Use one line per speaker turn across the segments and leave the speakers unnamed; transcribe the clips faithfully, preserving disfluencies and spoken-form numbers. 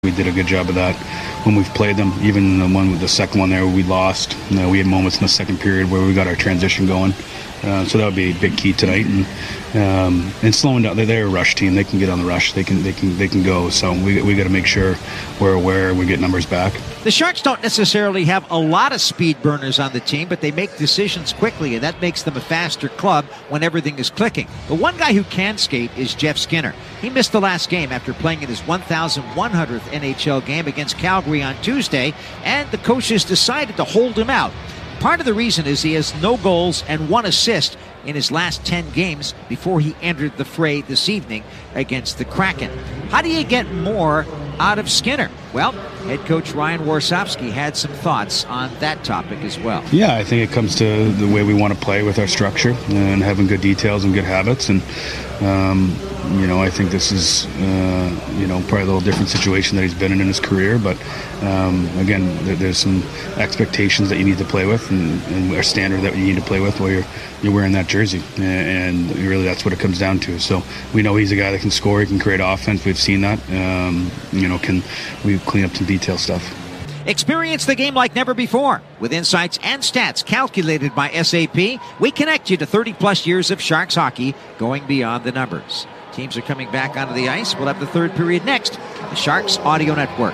We did a good job of that when we've played them. Even the one with the second one there, we lost. You know, we had moments in the second period where we got our transition going. Uh, so that would be a big key tonight, and um, and slowing down. They're, they're a rush team. They can get on the rush. They can they can they can go. So we we got to make sure we're aware. We get numbers back.
The Sharks don't necessarily have a lot of speed burners on the team, but they make decisions quickly, and that makes them a faster club when everything is clicking. The one guy who can skate is Jeff Skinner. He missed the last game after playing in his one thousand one hundredth N H L game against Calgary on Tuesday, and the coaches decided to hold him out. Part of the reason is he has no goals and one assist in his last ten games before he entered the fray this evening against the Kraken. How do you get more out of Skinner? Well, head coach Ryan Warsofsky had some thoughts on that topic as well.
Yeah, I think it comes to the way we want to play with our structure and having good details and good habits. And, um, you know, I think this is, uh, you know, probably a little different situation that he's been in in his career. But, um, again, there, there's some expectations that you need to play with and, and a standard that you need to play with while you're, you're wearing that jersey. And really that's what it comes down to. So we know he's a guy that can score, he can create offense. We've seen that. Um, you know, can we clean up some detail stuff.
Experience the game like never before. With insights and stats calculated by S A P, we connect you to thirty plus years of Sharks hockey going beyond the numbers. Teams are coming back onto the ice. We'll have the third period next on the Sharks Audio Network.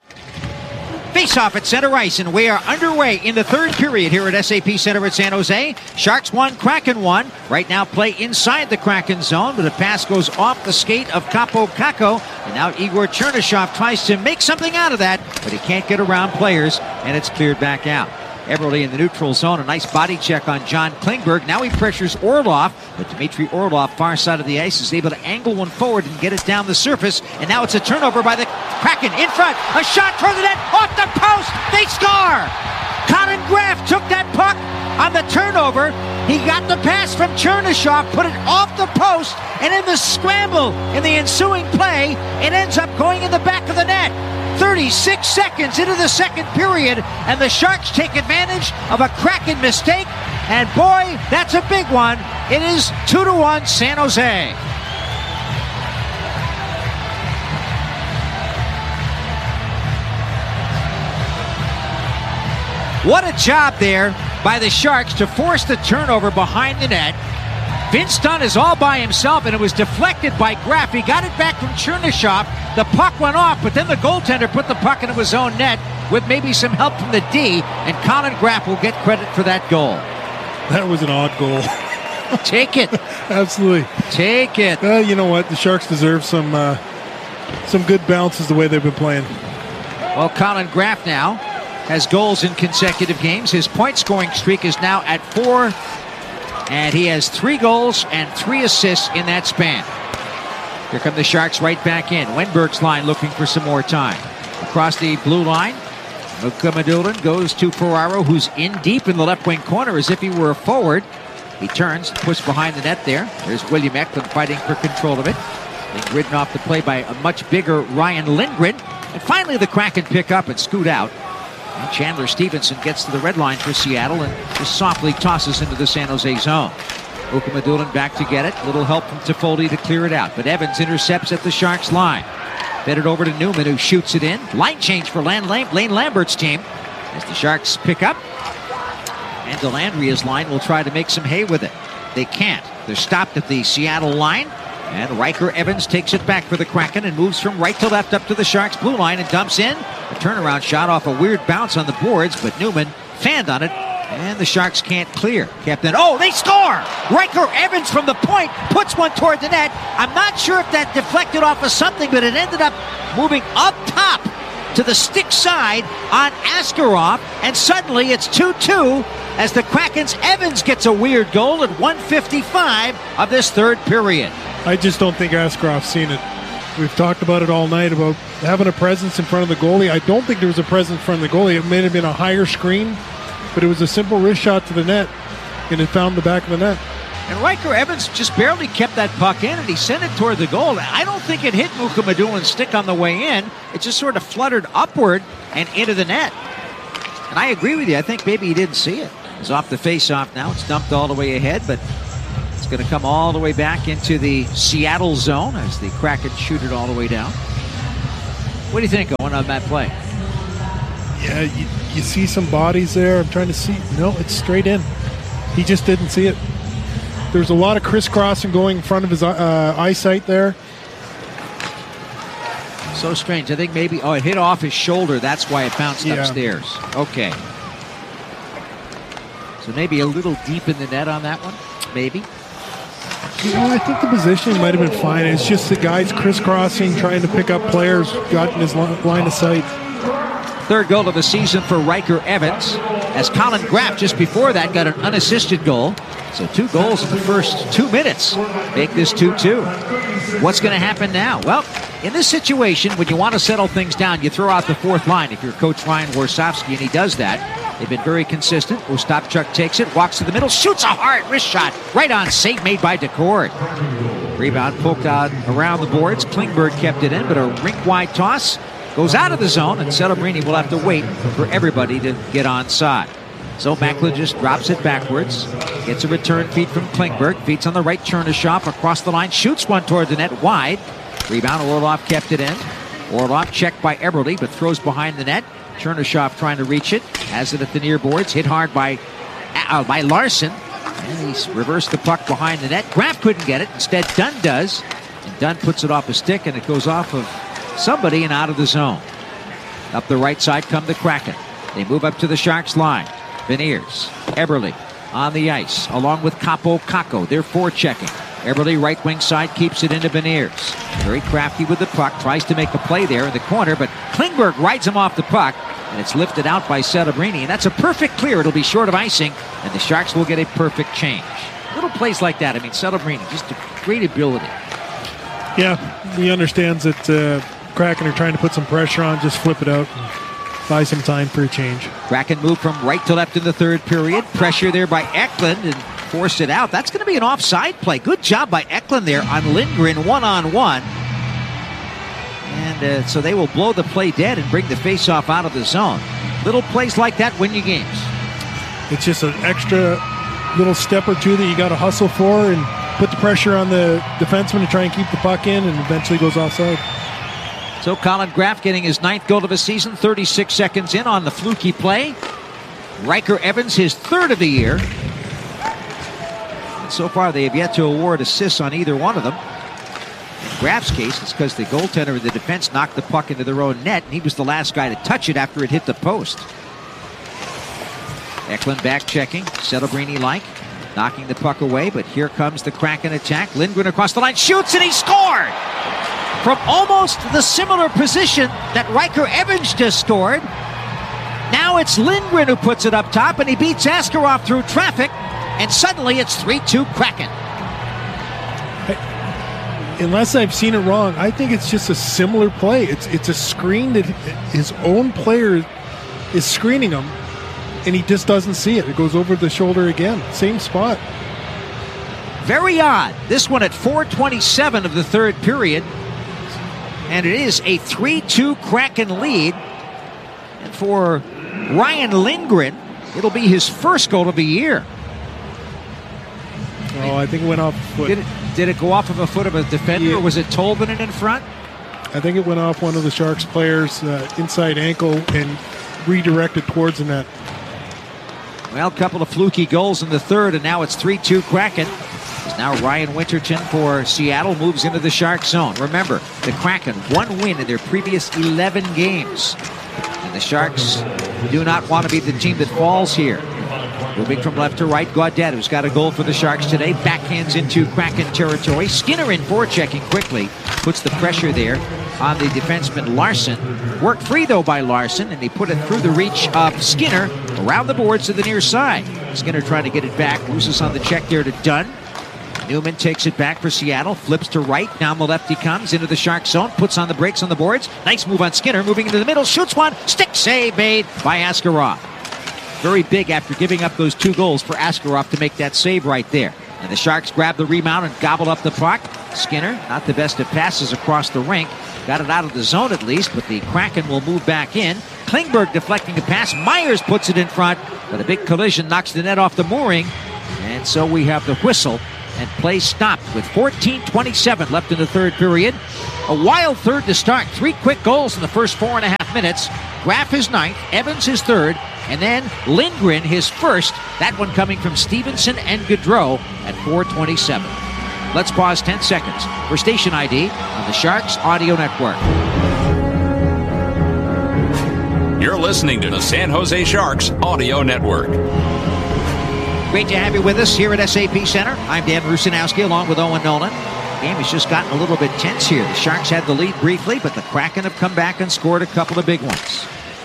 Face-off at center ice, and we are underway in the third period here at S A P Center at San Jose. Sharks one, Kraken one. Right now play inside the Kraken zone, but a pass goes off the skate of Kaapo Kakko. And now Igor Chernyshov tries to make something out of that, but he can't get around players, and it's cleared back out. Everly in the neutral zone, a nice body check on John Klingberg. Now he pressures Orlov, but Dmitry Orlov, far side of the ice, is able to angle one forward and get it down the surface. And now it's a turnover by the Kraken in front. A shot toward the net, off the post. They score! Colin Graff took that puck on the turnover. He got the pass from Chernyshov, put it off the post, and in the scramble in the ensuing play, it ends up going in the back of the net. thirty-six seconds into the second period, and the Sharks take advantage of a Kraken mistake, and boy, that's a big one. It is two to one San Jose. What a job there by the Sharks to force the turnover behind the net. Vince Dunn is all by himself, and it was deflected by Graff. He got it back from Chernyshov. The puck went off, but then the goaltender put the puck into his own net with maybe some help from the D, and Colin Graff will get credit for that goal.
That was an odd goal.
Take it.
Absolutely.
Take it.
Uh, you know what? The Sharks deserve some uh, some good bounces the way they've been playing.
Well, Colin Graff now has goals in consecutive games. His point-scoring streak is now at four, and he has three goals and three assists in that span. Here come the Sharks right back in. Wenberg's line looking for some more time. Across the blue line, Mukhamadullin goes to Ferraro, who's in deep in the left wing corner as if he were a forward. He turns, puts behind the net there. There's William Eklund fighting for control of it. Being ridden off the play by a much bigger Ryan Lindgren. And finally the Kraken pick up and scoot out. And Chandler Stevenson gets to the red line for Seattle and just softly tosses into the San Jose zone. Mukhamadullin back to get it. Little help from Toffoli to clear it out. But Evans intercepts at the Sharks line. Fed it over to Newman, who shoots it in. Line change for Lane, Lam Lane Lambert's team as the Sharks pick up. And Delandria's line will try to make some hay with it. They can't. They're stopped at the Seattle line. And Riker Evans takes it back for the Kraken and moves from right to left up to the Sharks blue line and dumps in. A turnaround shot off a weird bounce on the boards, but Newman fanned on it. And the Sharks can't clear. Captain, oh, they score! Riker Evans from the point puts one toward the net. I'm not sure if that deflected off of something, but it ended up moving up top to the stick side on Askarov. And suddenly it's two two as the Kraken's Evans gets a weird goal at one fifty-five of this third period.
I just don't think Askarov's seen it. We've talked about it all night about having a presence in front of the goalie. I don't think there was a presence in front of the goalie. It may have been a higher screen, but it was a simple wrist shot to the net, and it found the back of the net.
And Riker Evans just barely kept that puck in, and he sent it toward the goal. I don't think it hit Mukhamadulin's stick on the way in. It just sort of fluttered upward and into the net. And I agree with you. I think maybe he didn't see it. It's off the face-off now. It's dumped all the way ahead, but it's going to come all the way back into the Seattle zone as the Kraken shoot it all the way down. What do you think going on that play?
Yeah, you, you see some bodies there. I'm trying to see. No, it's straight in. He just didn't see it. There's a lot of crisscrossing going in front of his uh, eyesight there.
So strange. I think maybe, oh, it hit off his shoulder. That's why it bounced
Yeah.
upstairs. Okay. So maybe a little deep in the net on that one. Maybe.
You know, I think the positioning might have been fine. It's just the guys crisscrossing, trying to pick up players, got in his li- line of sight.
Third goal of the season for Riker Evans, as Colin Graff just before that got an unassisted goal. So two goals in the first two minutes make this two two. What's going to happen now? Well, in this situation, when you want to settle things down, you throw out the fourth line if you're Coach Ryan Warsofsky, and he does that. They've been very consistent. Ostapchuk takes it, walks to the middle, shoots a hard wrist shot right on, save made by Decord. Rebound poked out around the boards. Klingberg kept it in, but a rink-wide toss goes out of the zone, and Celebrini will have to wait for everybody to get onside. So Macklin just drops it backwards, gets a return feed from Klingberg, feeds on the right, Chernyshov across the line, shoots one toward the net wide. Rebound, Orlov kept it in. Orlov checked by Eberle, but throws behind the net. Chernyshov trying to reach it, has it at the near boards, hit hard by uh, by Larson, and he's reversed the puck behind the net. Graff couldn't get it, instead Dunn does, and Dunn puts it off a stick, and it goes off of somebody and out of the zone. Up the right side come the Kraken. They move up to the Sharks line. Beniers, Eberle on the ice, along with Capo Caco. They're forechecking. Eberle, right wing side, keeps it into Beniers. Very crafty with the puck, tries to make a play there in the corner, but Klingberg rides him off the puck, and it's lifted out by Celebrini, and that's a perfect clear. It'll be short of icing, and the Sharks will get a perfect change. Little plays like that. I mean, Celebrini, just a great ability.
Yeah, he understands that uh, Kraken are trying to put some pressure on, just flip it out. Buy some time for a change.
Kraken moved from right to left in the third period. Pressure there by Eklund and forced it out. That's going to be an offside play. Good job by Eklund there on Lindgren one-on-one. And uh, so they will blow the play dead and bring the faceoff out of the zone. Little plays like that win you games.
It's just an extra little step or two that you got to hustle for and put the pressure on the defenseman to try and keep the puck in, and eventually goes offside.
So Colin Graff getting his ninth goal of the season, thirty-six seconds in on the fluky play. Riker Evans, his third of the year. And so far, they have yet to award assists on either one of them. In Graff's case, it's because the goaltender and the defense knocked the puck into their own net, and he was the last guy to touch it after it hit the post. Eklund back checking, Celebrini-like, knocking the puck away, but here comes the Kraken attack. Lindgren across the line, shoots, and he scored! From almost the similar position that Riker Evans just scored. Now it's Lindgren who puts it up top, and he beats Askarov through traffic, and suddenly it's three two Kraken.
Unless I've seen it wrong, I think it's just a similar play. It's it's a screen that his own player is screening him, and he just doesn't see it. It goes over the shoulder again. Same spot.
Very odd. This one at four twenty-seven of the third period. And it is a three two Kraken lead. And for Ryan Lindgren, it'll be his first goal of the year.
Oh, I think it went off foot.
Did it, did it go off of a foot of a defender,
Yeah.
or was it Tolvanen in front?
I think it went off one of the Sharks players' uh, inside ankle and redirected towards the net.
Well, a couple of fluky goals in the third, and now it's three two Kraken. Now Ryan Winterton for Seattle moves into the Shark zone. Remember, the Kraken, one win in their previous eleven games. And the Sharks do not want to be the team that falls here. Moving from left to right, Gaudette, who's got a goal for the Sharks today, backhands into Kraken territory. Skinner in forechecking quickly, puts the pressure there on the defenseman Larson. Worked free, though, by Larson, and he put it through the reach of Skinner around the boards to the near side. Skinner trying to get it back, loses on the check there to Dunn. Newman takes it back for Seattle, flips to right, down the left he comes, into the Shark zone, puts on the brakes on the boards. Nice move on Skinner, moving into the middle, shoots one, stick save made by Askarov. Very big after giving up those two goals for Askarov to make that save right there. And the Sharks grab the rebound and gobble up the puck. Skinner, not the best of passes across the rink, got it out of the zone at least, but the Kraken will move back in. Klingberg deflecting a pass, Myers puts it in front, but a big collision knocks the net off the mooring, and so we have the whistle and play stopped with fourteen twenty-seven left in the third period. A wild third to start. Three quick goals in the first four and a half minutes. Graf his ninth, Evans his third, and then Lindgren his first. That one coming from Stevenson and Gaudreau at four twenty-seven. Let's pause ten seconds for station I D on the Sharks Audio Network.
You're listening to the San Jose Sharks Audio Network.
Great to have you with us here at S A P Center. I'm Dan Rusanowski along with Owen Nolan. The game has just gotten a little bit tense here. The Sharks had the lead briefly, but the Kraken have come back and scored a couple of big ones.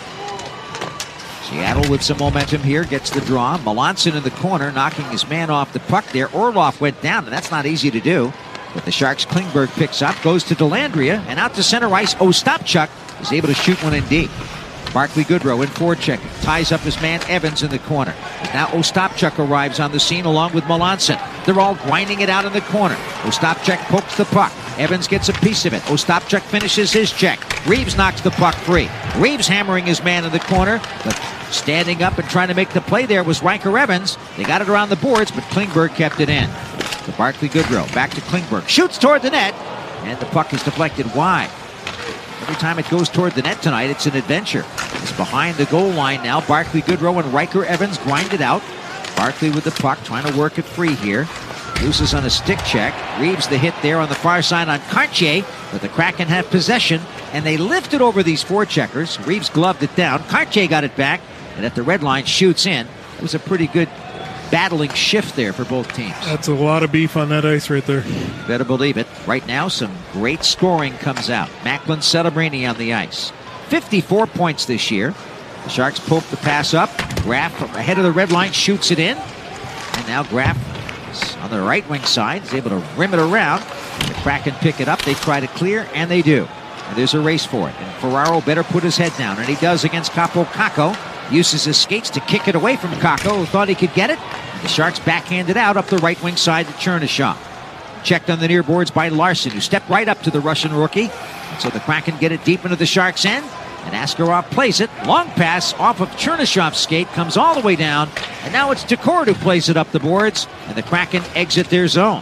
Seattle with some momentum here, gets the draw. Melanson in the corner, knocking his man off the puck there. Orlov went down, and that's not easy to do. But the Sharks, Klingberg picks up, goes to Dellandrea, and out to center ice. Ostapchuk is able to shoot one in deep. Barclay Goodrow in forechecking, ties up his man Evans in the corner. Now Ostapchuk arrives on the scene along with Melanson. They're all grinding it out in the corner. Ostapchuk pokes the puck. Evans gets a piece of it. Ostapchuk finishes his check. Reeves knocks the puck free. Reeves hammering his man in the corner, but standing up and trying to make the play there was Riker Evans. They got it around the boards, but Klingberg kept it in. To Barclay Goodrow, back to Klingberg. Shoots toward the net, and the puck is deflected wide. Every time it goes toward the net tonight, it's an adventure. It's behind the goal line now. Barclay Goodrow and Riker Evans grind it out. Barclay with the puck, trying to work it free here. Loses on a stick check. Reeves the hit there on the far side on Cartier, but the Kraken have possession, and they lift it over these four checkers. Reeves gloved it down. Cartier got it back, and at the red line shoots in. It was a pretty good battling shift there for both teams.
That's a lot of beef on that ice right there.
Better believe it. Right now, some great scoring comes out. Macklin Celebrini on the ice. fifty-four points this year. The Sharks poke the pass up. Graf from ahead of the red line shoots it in. And now Graf is on the right wing side. Is able to rim it around. The Kraken pick it up. They try to clear, and they do. And there's a race for it. And Ferraro better put his head down, and he does against Capo Kakko. Uses his skates to kick it away from Kakko, who thought he could get it. The Sharks backhanded out up the right wing side to Chernyshov. Checked on the near boards by Larson, who stepped right up to the Russian rookie. And so the Kraken get it deep into the Sharks' end. And Askarov plays it. Long pass off of Chernyshov's skate, comes all the way down. And now it's Decord who plays it up the boards. And the Kraken exit their zone.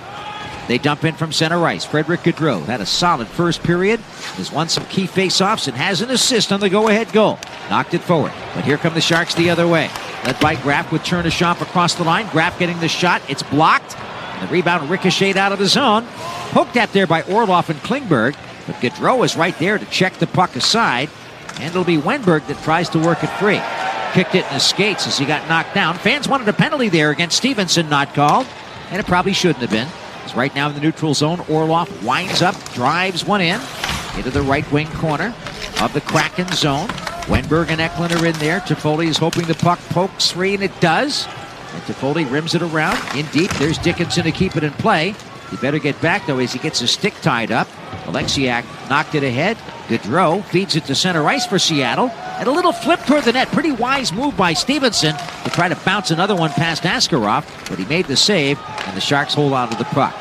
They dump in from center ice. Frederick Gaudreau had a solid first period. Has won some key face-offs and has an assist on the go-ahead goal. Knocked it forward. But here come the Sharks the other way. Led by Graf with Chernyshov across the line. Graf getting the shot. It's blocked. And the rebound ricocheted out of the zone. Poked at there by Orlov and Klingberg. But Gaudreau is right there to check the puck aside. And it'll be Wenberg that tries to work it free. Kicked it in his skates as he got knocked down. Fans wanted a penalty there against Stevenson, not called. And it probably shouldn't have been. He's right now in the neutral zone. Orlov winds up, drives one in into the right wing corner of the Kraken zone. Wenberg and Eklund are in there. Toffoli is hoping the puck pokes free, and it does. And Toffoli rims it around in deep. There's Dickinson to keep it in play. He better get back, though, as he gets his stick tied up. Alexiak knocked it ahead. Gaudreau feeds it to center ice for Seattle. And a little flip toward the net. Pretty wise move by Stevenson to try to bounce another one past Askarov. But he made the save, and the Sharks hold on to the puck.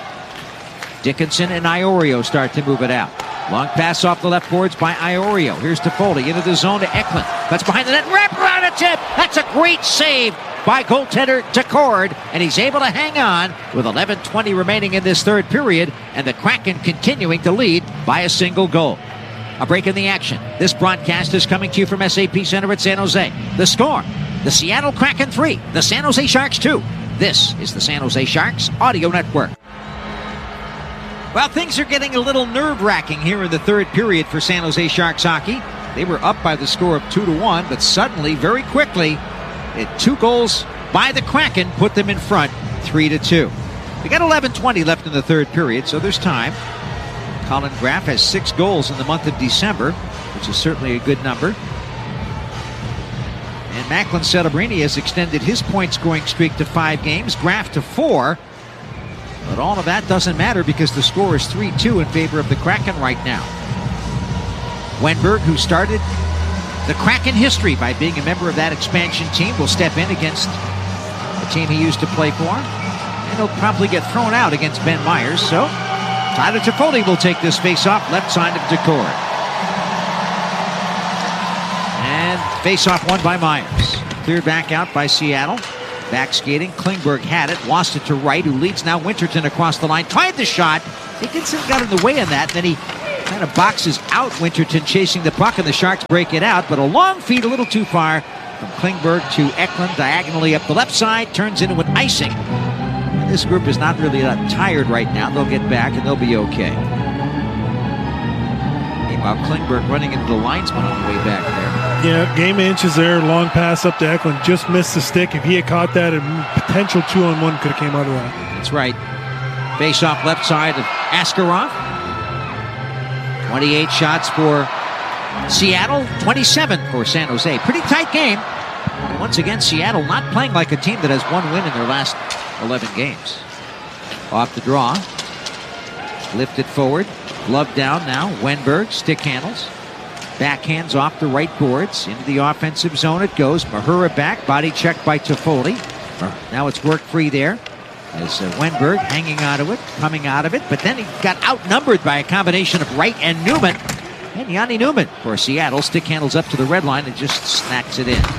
Dickinson and Iorio start to move it out. Long pass off the left boards by Iorio. Here's Toffoli into the zone to Eklund. That's behind the net. Wrap around a tip. That's a great save by goaltender Decord, and he's able to hang on with eleven twenty remaining in this third period, and the Kraken continuing to lead by a single goal. A break in the action. This broadcast is coming to you from S A P Center at San Jose. The score, the Seattle Kraken three, the San Jose Sharks two. This is the San Jose Sharks Audio Network. Well, things are getting a little nerve-wracking here in the third period for San Jose Sharks hockey. They were up by the score of two to one, but suddenly, very quickly, it, two goals by the Kraken put them in front, three to two. We got eleven twenty left in the third period, so there's time. Colin Graf has six goals in the month of December, which is certainly a good number. And Macklin Celebrini has extended his point-scoring streak to five games, Graf to four. But all of that doesn't matter because the score is three two in favor of the Kraken right now. Wenberg, who started the Kraken history by being a member of that expansion team, will step in against the team he used to play for. And he'll probably get thrown out against Ben Myers. So Tyler Toffoli will take this face-off left side of Decord. And face-off won by Myers. Cleared back out by Seattle. Back skating. Klingberg had it. Lost it to Wright, who leads now Winterton across the line. Tried the shot. Dickinson got in the way of that. Then he kind of boxes out Winterton chasing the puck, and the Sharks break it out. But a long feed a little too far from Klingberg to Eklund, diagonally up the left side. Turns into an icing. And this group is not really that tired right now. They'll get back, and they'll be okay. Meanwhile, Klingberg running into the linesman on the way back there.
Yeah, game inches there. Long pass up to Eklund. Just missed the stick. If he had caught that, a potential two-on-one could have came out of that.
That's right. Face-off left side of Askarov. twenty-eight shots for Seattle, twenty-seven for San Jose. Pretty tight game. And once again, Seattle not playing like a team that has one win in their last eleven games. Off the draw. Lifted forward. Glove down now. Wenberg, stick handles. Backhands off the right boards. Into the offensive zone it goes. Mahura back. Body checked by Toffoli. Now it's work free there. As uh, Wenberg hanging onto it, coming out of it. But then he got outnumbered by a combination of Wright and Newman. And Yanni Newman for Seattle. Stick handles up to the red line and just snacks it in.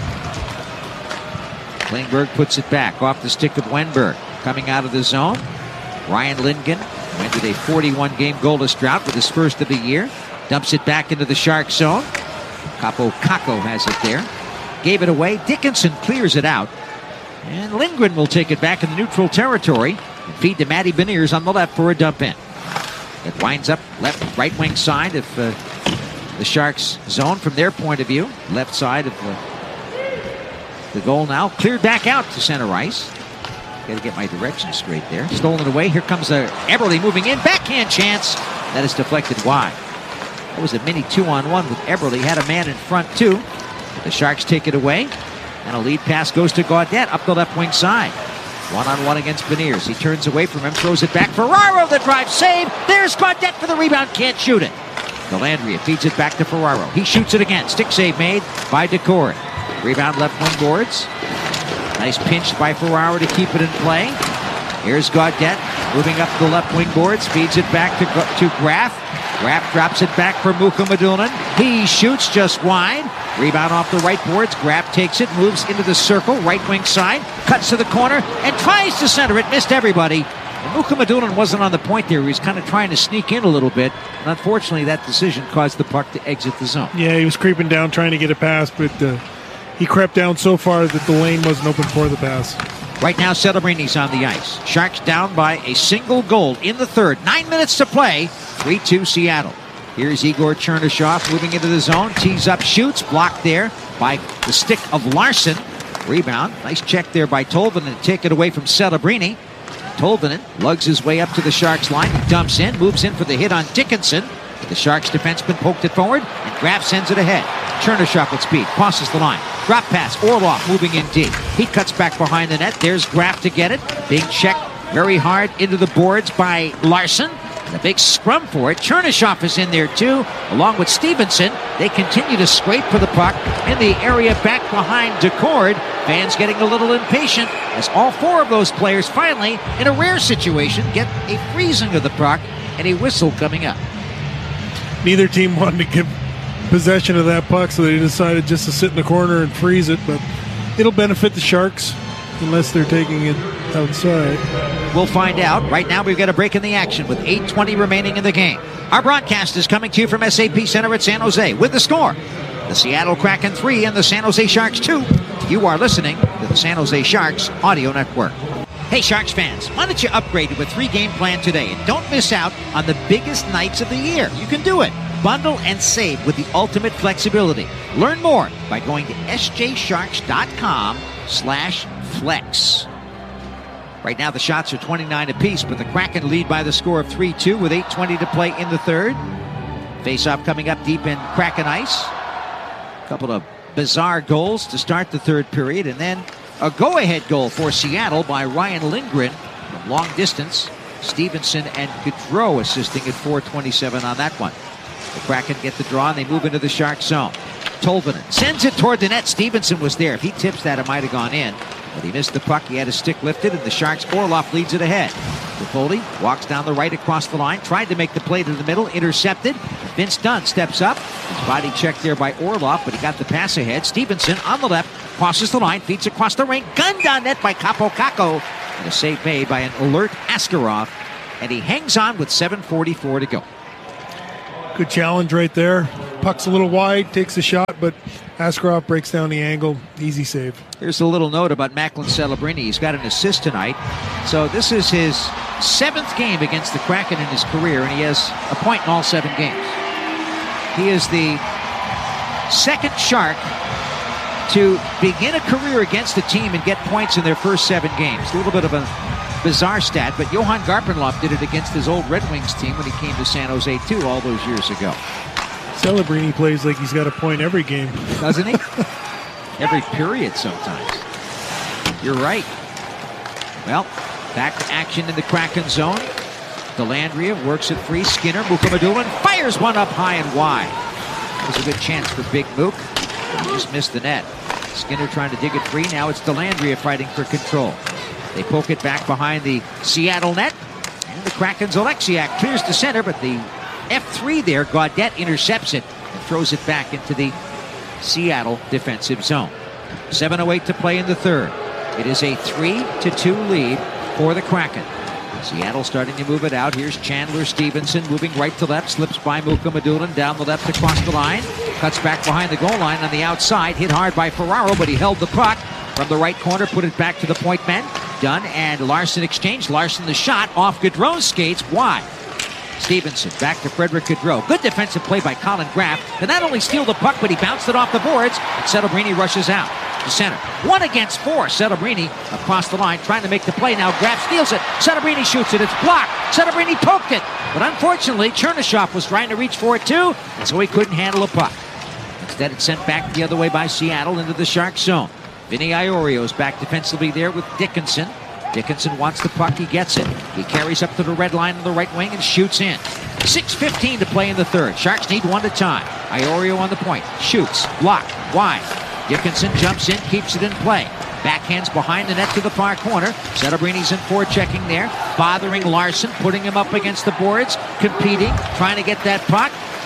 Klingberg puts it back off the stick of Wenberg. Coming out of the zone. Ryan Lindgren ended a forty-one game goalless drought with his first of the year. Dumps it back into the Shark zone. Capo Caco has it there. Gave it away. Dickinson clears it out. And Lindgren will take it back in the neutral territory and feed to Matty Beniers on the left for a dump in. It winds up left, right wing side of uh, the Sharks' zone from their point of view. Left side of the, the goal now. Cleared back out to center ice. Got to get my direction straight there. Stolen away. Here comes uh, Eberle moving in. Backhand chance. That is deflected wide. That was a mini two-on-one with Eberle. He had a man in front, too. The Sharks take it away. And a lead pass goes to Gaudette up the left wing side. One-on-one against Beniers. He turns away from him, throws it back. Ferraro, the drive save. There's Gaudette for the rebound. Can't shoot it. Delandria feeds it back to Ferraro. He shoots it again. Stick save made by Decord. Rebound left wing boards. Nice pinch by Ferraro to keep it in play. Here's Gaudette moving up the left wing boards. Feeds it back to, to Graf. Graf drops it back for Mukhamadullin. He shoots just wide. Rebound off the right boards. Graf takes it, moves into the circle, right wing side, cuts to the corner, and tries to center it. Missed everybody. And Mukhamadullin wasn't on the point there. He was kind of trying to sneak in a little bit. And unfortunately, that decision caused the puck to exit the zone.
Yeah, he was creeping down, trying to get a pass, but uh, he crept down so far that the lane wasn't open for the pass.
Right now, Celebrini's on the ice. Sharks down by a single goal in the third. Nine minutes to play. three two Seattle. Here's Igor Chernyshov moving into the zone. Tees up, shoots. Blocked there by the stick of Larson. Rebound. Nice check there by Tolvanen to take it away from Celebrini. Tolvanen lugs his way up to the Sharks line. He dumps in, moves in for the hit on Dickinson. The Sharks defenseman poked it forward, and Graf sends it ahead. Chernyshov with speed, crosses the line. Drop pass, Orlov moving in deep. He cuts back behind the net. There's Graf to get it. Being checked very hard into the boards by Larson. And a big scrum for it. Chernyshov is in there too, along with Stevenson. They continue to scrape for the puck in the area back behind Decord. Fans getting a little impatient as all four of those players finally, in a rare situation, get a freezing of the puck and a whistle coming up.
Neither team wanted to give possession of that puck, so they decided just to sit in the corner and freeze it, but it'll benefit the Sharks unless they're taking it outside.
We'll find out. Right now we've got a break in the action with eight twenty remaining in the game. Our broadcast is coming to you from S A P Center at San Jose with the score. The Seattle Kraken three and the San Jose Sharks two. You are listening to the San Jose Sharks Audio Network. Hey Sharks fans, why don't you upgrade to a three-game plan today and don't miss out on the biggest nights of the year. You can do it. Bundle and save with the ultimate flexibility. Learn more by going to sjsharks.com slash flex. Right now the shots are twenty-nine apiece, but the Kraken lead by the score of three two with eight twenty to play in the third. Face-off coming up deep in Kraken ice. A couple of bizarre goals to start the third period, and then a go-ahead goal for Seattle by Ryan Lindgren from long distance. Stevenson and Gaudreau assisting at four twenty-seven on that one. The Kraken get the draw, and they move into the Shark zone. Tolvanen sends it toward the net. Stevenson was there. If he tips that, it might have gone in. But he missed the puck. He had his stick lifted, and the Sharks' Orlov leads it ahead. Tripoli walks down the right across the line, tried to make the play to the middle, intercepted. Vince Dunn steps up. His body checked there by Orlov, but he got the pass ahead. Stevenson on the left, crosses the line, feeds across the ring, gunned on net by Capo Caco. And a save made by an alert Askarov. And he hangs on with seven forty-four to go.
Good challenge right there. Puck's a little wide, takes a shot, but Askarov breaks down the angle. Easy save.
Here's a little note about Macklin Celebrini. He's got an assist tonight. So this is his seventh game against the Kraken in his career, and he has a point in all seven games. He is the second Shark to begin a career against the team and get points in their first seven games. A little bit of a bizarre stat, but Johan Garpenlov did it against his old Red Wings team when he came to San Jose too all those years ago.
Celebrini plays like he's got a point every game.
Doesn't he? Every period sometimes. You're right. Well, back to action in the Kraken zone. Dellandrea works it free. Skinner, Mukhamadullin fires one up high and wide. It was a good chance for Big Mook. He just missed the net. Skinner trying to dig it free. Now it's Dellandrea fighting for control. They poke it back behind the Seattle net. And the Kraken's Alexiak clears the center, but the F three there, Gaudette intercepts it and throws it back into the Seattle defensive zone. seven oh eight to play in the third. It is a three to two lead for the Kraken. Seattle starting to move it out. Here's Chandler Stevenson moving right to left, slips by Mukhamadullin down the left across the line, cuts back behind the goal line on the outside, hit hard by Ferraro, but he held the puck from the right corner, put it back to the point men. Dunn and Larson exchange. Larson the shot off Gaudreau's skates wide. Stevenson back to Frederick Gaudreau. Good defensive play by Colin Graff to not only steal the puck, but he bounced it off the boards. And Celebrini rushes out to center. One against four. Celebrini across the line trying to make the play. Now Graff steals it. Celebrini shoots it. It's blocked. Celebrini poked it. But unfortunately, Chernyshov was trying to reach for it too, and so he couldn't handle a puck. Instead, it's sent back the other way by Seattle into the Shark zone. Vinny Iorio's back defensively there with Dickinson. Dickinson wants the puck. He gets it. He carries up to the red line on the right wing and shoots in. six fifteen to play in the third. Sharks need one at a time. Iorio on the point. Shoots. Blocked. Wide. Dickinson jumps in. Keeps it in play. Backhands behind the net to the far corner. Celebrini's in forechecking there. Bothering Larson. Putting him up against the boards. Competing. Trying to get that puck.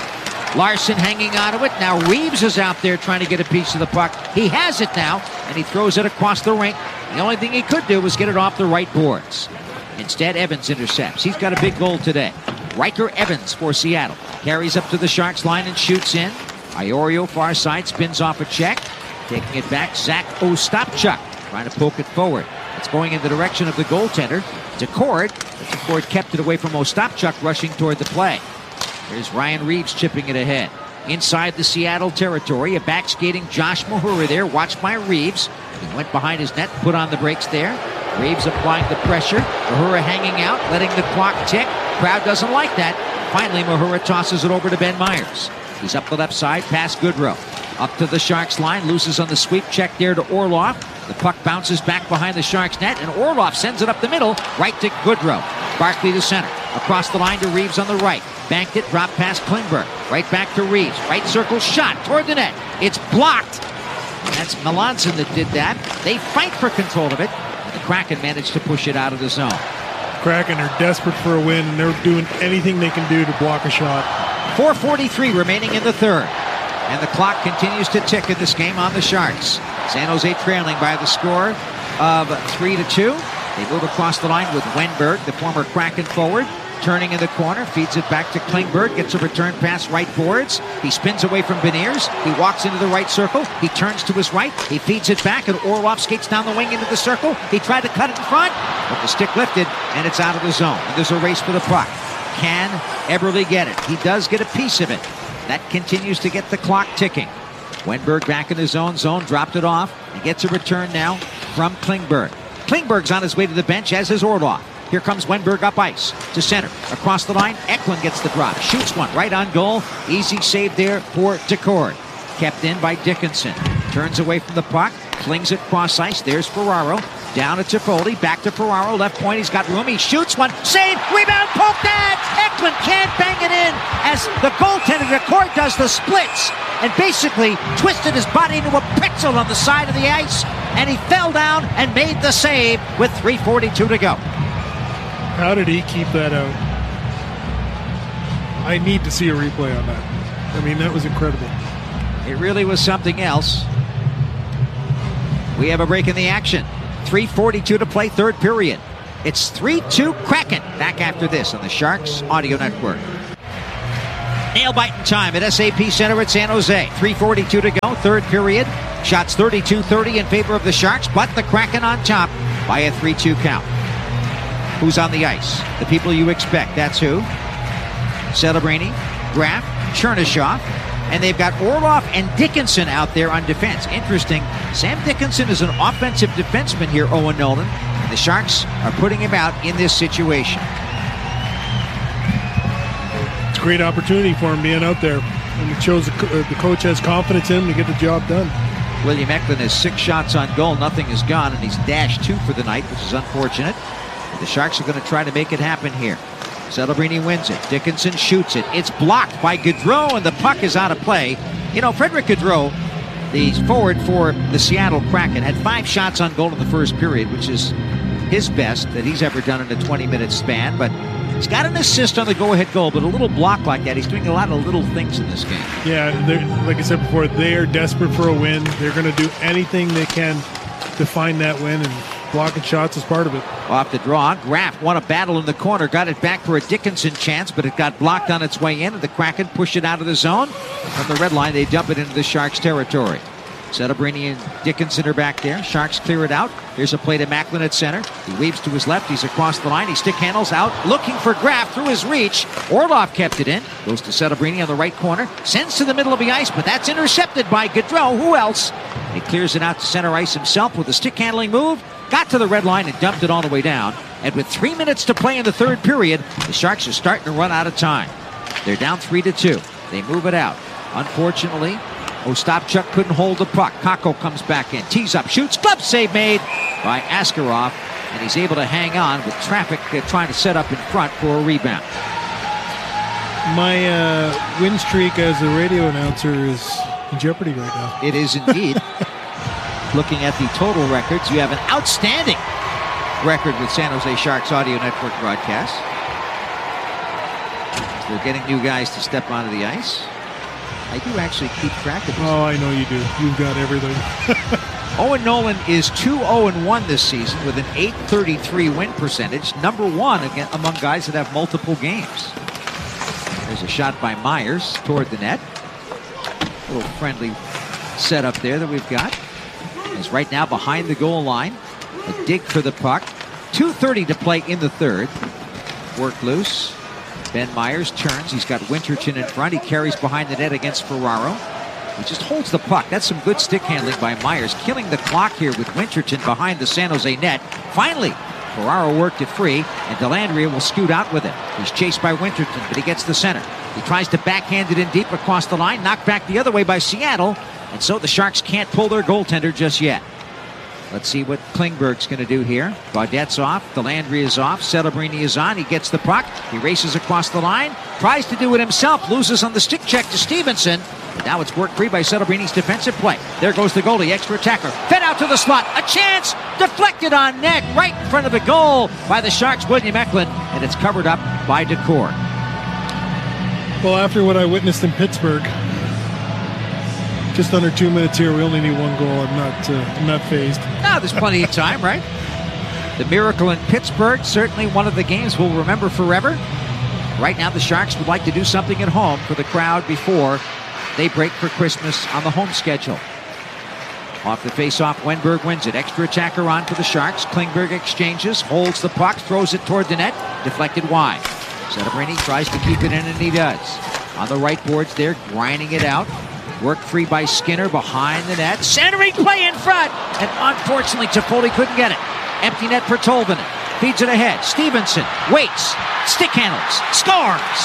Larson hanging out of it. Now Reeves is out there trying to get a piece of the puck. He has it now, and he throws it across the rink. The only thing he could do was get it off the right boards. Instead, Evans intercepts. He's got a big goal today. Riker Evans for Seattle. Carries up to the Sharks line and shoots in. Iorio far side spins off a check. Taking it back, Zach Ostapchuk trying to poke it forward. It's going in the direction of the goaltender. Decord. Decord kept it away from Ostapchuk rushing toward the play. Here's Ryan Reeves chipping it ahead. Inside the Seattle territory, a back-skating Josh Mahura there, watched by Reeves. He went behind his net, put on the brakes there. Reeves applying the pressure. Mahura hanging out, letting the clock tick. Crowd doesn't like that. Finally, Mahura tosses it over to Ben Myers. He's up the left side, past Gaudreau. Up to the Sharks line, loses on the sweep, check there to Orlov. The puck bounces back behind the Sharks net, and Orlov sends it up the middle, right to Gaudreau. Barkley to center. Across the line to Reeves on the right. Banked it, dropped past Klingberg. Right back to Reeves. Right circle shot toward the net. It's blocked. And that's Melanson that did that. They fight for control of it. And the Kraken managed to push it out of the zone.
Kraken are desperate for a win, and they're doing anything they can do to block a shot.
four forty-three remaining in the third. And the clock continues to tick in this game on the Sharks. San Jose trailing by the score of three to two. They move across the line with Wenberg, the former Kraken forward. Turning in the corner, feeds it back to Klingberg, gets a return pass right boards. He spins away from Beniers. He walks into the right circle. He turns to his right. He feeds it back, and Orlov skates down the wing into the circle. He tried to cut it in front, but the stick lifted, and it's out of the zone. And there's a race for the puck. Can Eberle get it? He does get a piece of it. That continues to get the clock ticking. Wenberg back in his own zone, dropped it off. He gets a return now from Klingberg. Klingberg's on his way to the bench, as is Orlov. Here comes Wenberg up ice to center. Across the line, Eklund gets the drop. Shoots one right on goal. Easy save there for Decord. Kept in by Dickinson. Turns away from the puck. Flings it cross ice. There's Ferraro. Down to Toffoli, back to Ferraro, left point, he's got room, he shoots one, save, rebound, poked at! Eklund can't bang it in as the goaltender Daccord does the splits and basically twisted his body into a pretzel on the side of the ice, and he fell down and made the save with three forty-two to go.
How did he keep that out? I need to see a replay on that. I mean, that was incredible.
It really was something else. We have a break in the action. three forty-two to play, third period. It's three two Kraken. Back after this on the Sharks Audio Network. Nail-biting time at S A P Center at San Jose. three forty-two to go, third period. Shots thirty-two thirty in favor of the Sharks, but the Kraken on top by a three two count. Who's on the ice? The people you expect. That's who? Celebrini, Graf, Chernyshov, and they've got Orlov and Dickinson out there on defense. Interesting. Sam Dickinson is an offensive defenseman here, Owen Nolan, and the Sharks are putting him out in this situation.
It's a great opportunity for him being out there, and it shows the, co- uh, the coach has confidence in him to get the job done.
William Eklund has six shots on goal. Nothing is gone, and he's dashed two for the night, which is unfortunate. The Sharks are going to try to make it happen here. Celebrini wins it. Dickinson shoots it. It's blocked by Gaudreau, and the puck is out of play. You know, Frederick Gaudreau, the forward for the Seattle Kraken, had five shots on goal in the first period, which is his best that he's ever done in a twenty-minute span. But he's got an assist on the go-ahead goal, but a little block like that. He's doing a lot of little things in this game.
Yeah, like I said before, they are desperate for a win. They're going to do anything they can to find that win, and blocking shots is part of it.
Off the draw, Graf won a battle in the corner, got it back for a Dickinson chance, but it got blocked on its way in, and the Kraken pushed it out of the zone. From the red line, they dump it into the Sharks' territory. Celebrini and Dickinson are back there. Sharks clear it out. Here's a play to Macklin at center. He weaves to his left. He's across the line. He stick handles out, looking for Graf through his reach. Orlov kept it in. Goes to Celebrini on the right corner. Sends to the middle of the ice, but that's intercepted by Gaudreau. Who else? He clears it out to center ice himself with a stick handling move. Got to the red line and dumped it all the way down. And with three minutes to play in the third period, the Sharks are starting to run out of time. They're down three to two. They move it out. Unfortunately, Ostapchuk couldn't hold the puck. Kakko comes back in, tees up, shoots, glove save made by Askarov, and he's able to hang on with traffic uh, trying to set up in front for a rebound.
My uh, win streak as a radio announcer is in jeopardy right now.
It is indeed. Looking at the total records, you have an outstanding record with San Jose Sharks Audio Network broadcasts. They're getting new guys to step onto the ice. I do actually keep track of this.
Oh, I know you do. You've got everything.
Owen Nolan is two oh one this season with an eight thirty-three win percentage. Number one again among guys that have multiple games. There's a shot by Myers toward the net. A little friendly setup there that we've got. He's right now behind the goal line. A dig for the puck. two thirty to play in the third. Work loose. Ben Myers turns. He's got Winterton in front. He carries behind the net against Ferraro. He just holds the puck. That's some good stick handling by Myers. Killing the clock here with Winterton behind the San Jose net. Finally, Ferraro worked it free, and Dellandrea will scoot out with it. He's chased by Winterton, but he gets the center. He tries to backhand it in deep across the line. Knocked back the other way by Seattle. And so the Sharks can't pull their goaltender just yet. Let's see what Klingberg's going to do here. Gaudette's off. Dellandrea is off. Celebrini is on. He gets the puck. He races across the line. Tries to do it himself. Loses on the stick check to Stevenson. But now it's worked free by Celebrini's defensive play. There goes the goalie. Extra attacker. Fed out to the slot. A chance. Deflected on net. Right in front of the goal by the Sharks' William Eklund. And it's covered up by Daccord.
Well, after what I witnessed in Pittsburgh, just under two minutes here. We only need one goal. I'm not. Uh, I'm not phased.
No, there's plenty of time, right? The miracle in Pittsburgh, certainly one of the games we'll remember forever. Right now, the Sharks would like to do something at home for the crowd before they break for Christmas on the home schedule. Off the face-off, Wenberg wins it. Extra attacker on for the Sharks. Klingberg exchanges, holds the puck, throws it toward the net, deflected wide. Celebrini tries to keep it in, and he does. On the right boards there, grinding it out. Worked free by Skinner behind the net. Centering play in front. And unfortunately, Toffoli couldn't get it. Empty net for Tolvanen. Feeds it ahead. Stevenson waits. Stick handles. Scores.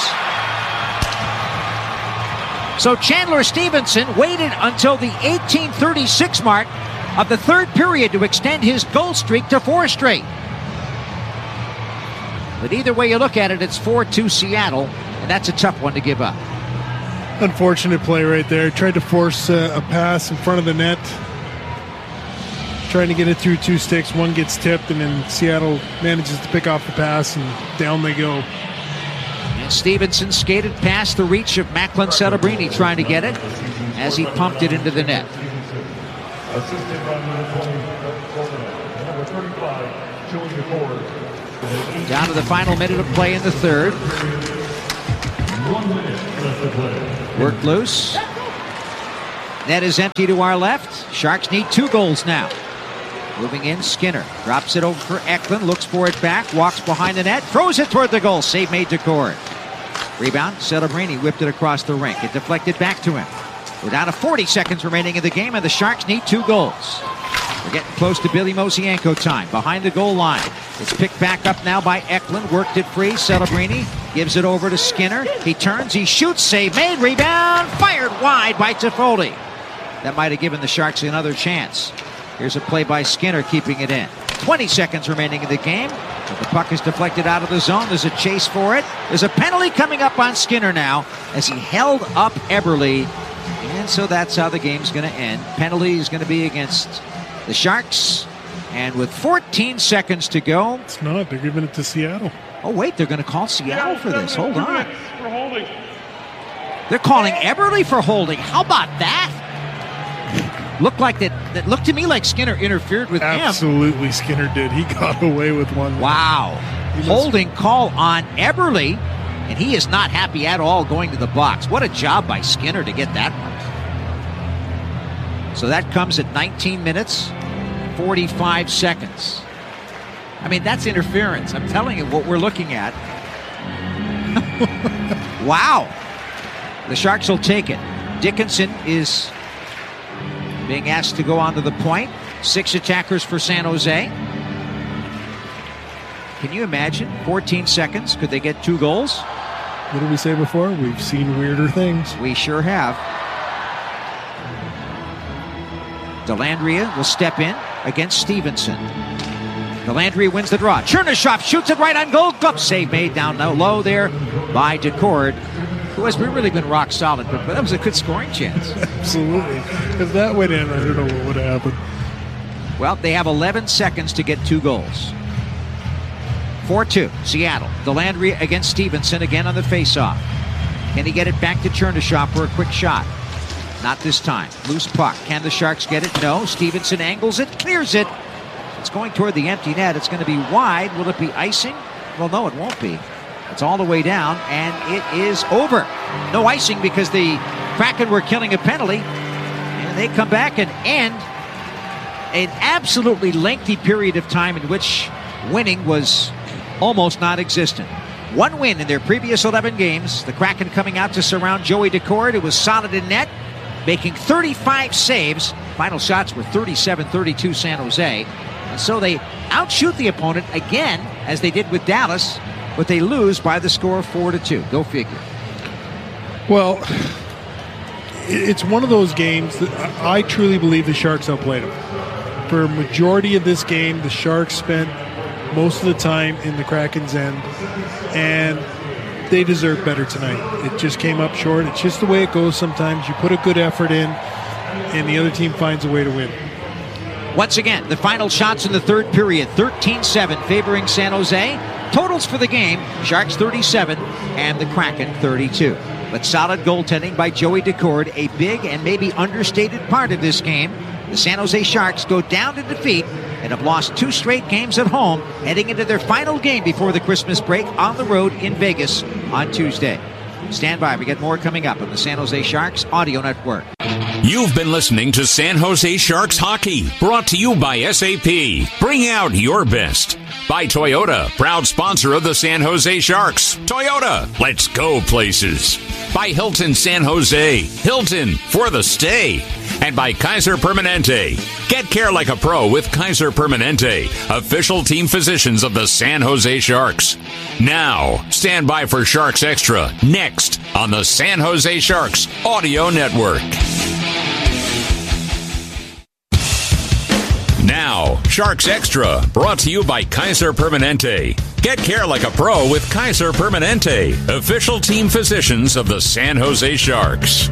So Chandler Stevenson waited until the eighteen thirty-six mark of the third period to extend his goal streak to four straight. But either way you look at it, it's four two Seattle, and that's a tough one to give up.
Unfortunate play right there. Tried to force uh, a pass in front of the net. Trying to get it through two sticks. One gets tipped, and then Seattle manages to pick off the pass, and down they go.
And Stevenson skated past the reach of Macklin Celebrini trying to get it as he pumped it into the net. Down to the final minute of play in the third. Worked loose. Net is empty to our left. Sharks need two goals now. Moving in, Skinner drops it over for Eklund, looks for it back, walks behind the net, throws it toward the goal. Save made to Cord. Rebound, Celebrini whipped it across the rink. It deflected back to him. We're down to forty seconds remaining in the game, and the Sharks need two goals. We're getting close to Billy Mosienko time. Behind the goal line. It's picked back up now by Eklund. Worked it free. Celebrini gives it over to Skinner. He turns. He shoots. Save made. Rebound. Fired wide by Toffoli. That might have given the Sharks another chance. Here's a play by Skinner keeping it in. twenty seconds remaining in the game. But the puck is deflected out of the zone. There's a chase for it. There's a penalty coming up on Skinner now as he held up Eberle. And so that's how the game's going to end. Penalty is going to be against the Sharks, and with fourteen seconds to go...
It's not. They're giving it to Seattle.
Oh, wait. They're going to call Seattle for this. Hold on. They're calling Eberle for holding. How about that? Looked like that. That looked to me like Skinner interfered with
Absolutely,
him.
Absolutely, Skinner did. He got away with one.
Wow. Holding call on Eberle, and he is not happy at all going to the box. What a job by Skinner to get that one. So that comes at nineteen minutes, forty-five seconds. I mean, that's interference. I'm telling you what we're looking at. Wow. The Sharks will take it. Dickinson is being asked to go onto the point. Six attackers for San Jose. Can you imagine? fourteen seconds. Could they get two goals?
What did we say before? We've seen weirder things.
We sure have. Dellandrea will step in against Stevenson. Dellandrea wins the draw. Chernyshov shoots it right on goal. Glove save made down low there by Decord, who has really been rock solid, but, but that was a good scoring chance.
Absolutely. If that went in, I don't know what would happen.
Well, they have eleven seconds to get two goals. four two, Seattle. Dellandrea against Stevenson again on the faceoff. Can he get it back to Chernyshov for a quick shot? Not this time. Loose puck. Can the Sharks get it? No. Stevenson angles it, clears it. It's going toward the empty net. It's going to be wide. Will it be icing? Well, no, it won't be. It's all the way down, and it is over. No icing because the Kraken were killing a penalty, and they come back and end an absolutely lengthy period of time in which winning was almost non-existent. One win in their previous eleven games. The Kraken coming out to surround Joey Decord, who was solid in net, making thirty-five saves. Final shots were thirty-seven thirty-two San Jose. And so they outshoot the opponent again, as they did with Dallas, but they lose by the score of four to two. Go figure.
Well, it's one of those games that I truly believe the Sharks outplayed them. For a majority of this game, the Sharks spent most of the time in the Kraken's end, and they deserve better tonight. It just came up short. It's just the way it goes sometimes. You put a good effort in, and the other team finds a way to win.
Once again, the final shots in the third period, thirteen seven favoring San Jose. Totals for the game, Sharks thirty-seven and the Kraken thirty-two. But solid goaltending by Joey Decord, a big and maybe understated part of this game. The San Jose Sharks go down to defeat and have lost two straight games at home, heading into their final game before the Christmas break on the road in Vegas on Tuesday. Stand by. We get more coming up on the San Jose Sharks Audio Network.
You've been listening to San Jose Sharks Hockey, brought to you by S A P. Bring out your best. By Toyota, proud sponsor of the San Jose Sharks. Toyota, let's go places. By Hilton San Jose. Hilton, for the stay. And by Kaiser Permanente. Get care like a pro with Kaiser Permanente, official team physicians of the San Jose Sharks. Now, stand by for Sharks Extra, next on the San Jose Sharks Audio Network. Now, Sharks Extra, brought to you by Kaiser Permanente. Get care like a pro with Kaiser Permanente, official team physicians of the San Jose Sharks.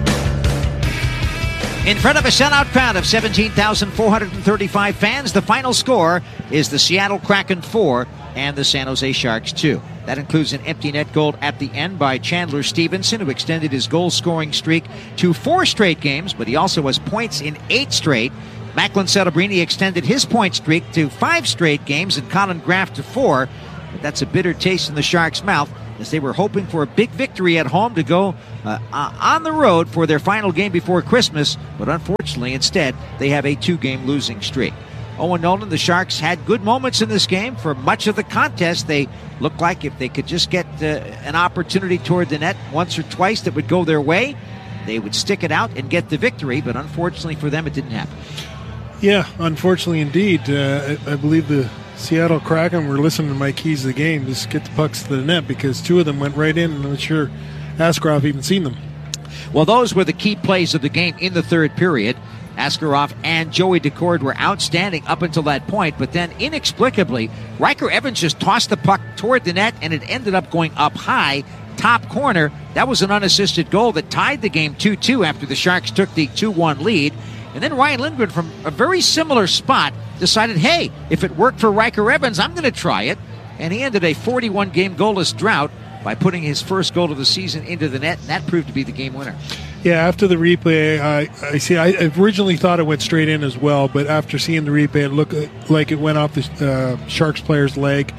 In front of a sellout crowd of seventeen thousand four hundred thirty-five fans, the final score is the Seattle Kraken four and the San Jose Sharks two. That includes an empty net goal at the end by Chandler Stevenson, who extended his goal-scoring streak to four straight games, but he also has points in eight straight. Macklin Celebrini extended his point streak to five straight games and Colin Graff to four. But that's a bitter taste in the Sharks' mouth, as they were hoping for a big victory at home to go uh, uh, on the road for their final game before Christmas. But unfortunately, instead, they have a two-game losing streak. Owen Nolan, the Sharks had good moments in this game. For much of the contest, they looked like if they could just get uh, an opportunity toward the net once or twice that would go their way, they would stick it out and get the victory. But unfortunately for them, it didn't happen.
Yeah, unfortunately indeed. Uh, I, I believe the Seattle Kraken were listening to my keys of the game. Just get the pucks to the net, because two of them went right in, and I'm not sure Askarov even seen them.
Well, those were the key plays of the game in the third period. Askarov and Joey Decord were outstanding up until that point, but then inexplicably, Riker Evans just tossed the puck toward the net, and it ended up going up high, top corner. That was an unassisted goal that tied the game two two after the Sharks took the two one lead. And then Ryan Lindgren, from a very similar spot, decided, hey, if it worked for Riker Evans, I'm going to try it. And he ended a forty-one game goalless drought by putting his first goal of the season into the net, and that proved to be the game winner.
Yeah, after the replay, I, I see. I originally thought it went straight in as well, but after seeing the replay, it looked like it went off the uh, Sharks player's leg.